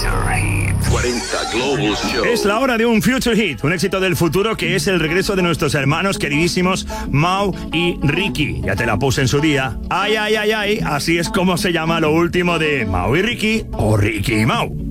40 Global Show. Es la hora de un Future Hit, un éxito del futuro que es el regreso de nuestros hermanos queridísimos Mau y Ricky. Ya te la puse en su día. Ay, ay, ay, ay, así es como se llama lo último de Mau y Ricky o Ricky y Mau.